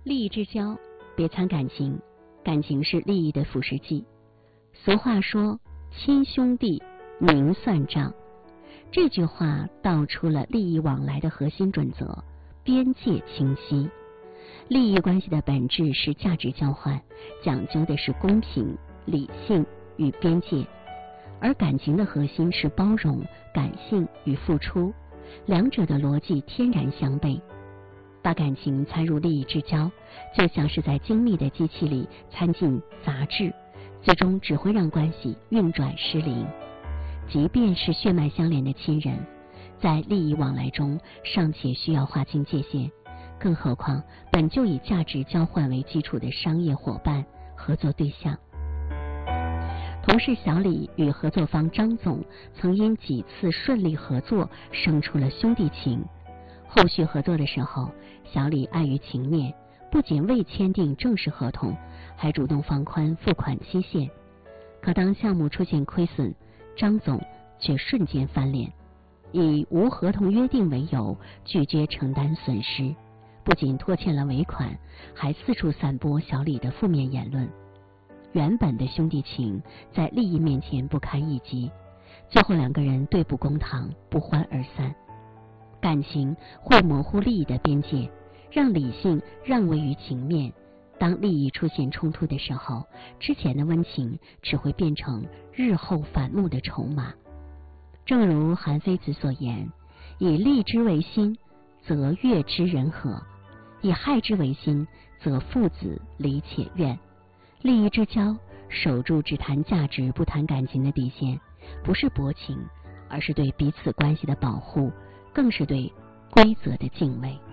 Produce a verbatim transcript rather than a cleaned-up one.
利益之交，别掺感情，感情是利益的腐蚀剂。俗话说，亲兄弟明算账，这句话道出了利益往来的核心准则，边界清晰。利益关系的本质是价值交换，讲究的是公平、理性与边界，而感情的核心是包容、感性与付出，两者的逻辑天然相悖。把感情掺入利益之交，就像是在精密的机器里掺进杂质，最终只会让关系运转失灵。即便是血脉相连的亲人，在利益往来中尚且需要划清界限，更何况本就以价值交换为基础的商业伙伴、合作对象。同事小李与合作方张总曾因几次顺利合作生出了兄弟情。后续合作的时候，小李碍于情面，不仅未签订正式合同，还主动放宽付款期限。可当项目出现亏损，张总却瞬间翻脸，以无合同约定为由拒绝承担损失，不仅拖欠了尾款，还四处散播小李的负面言论。原本的兄弟情在利益面前不堪一击，最后两个人对簿公堂，不欢而散。感情会模糊利益的边界，让理性让位于情面。当利益出现冲突的时候，之前的温情只会变成日后反目的筹码。正如韩非子所言，以利之为心，则悦之人和；以害之为心，则父子离且怨。利益之交，守住只谈价值不谈感情的底线，不是薄情，而是对彼此关系的保护，更是对规则的敬畏。